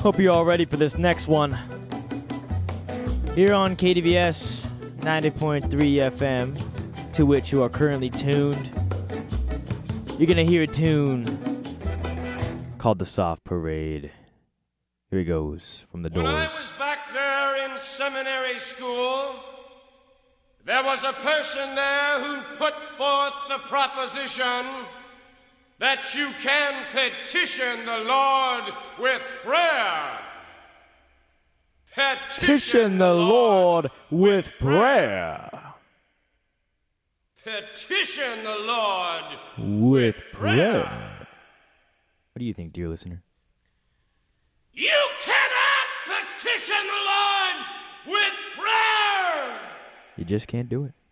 Hope you're all ready for this next one. Here on KDVS 90.3 FM, to which you are currently tuned, you're going to hear a tune called The Soft Parade. Here it goes from the Doors. When I was back there in seminary school, there was a person there who put forth the proposition that you can petition the Lord with prayer. Petition the Lord with prayer. Petition the Lord with prayer. What do you think, dear listener? You cannot petition the Lord with prayer. You just can't do it.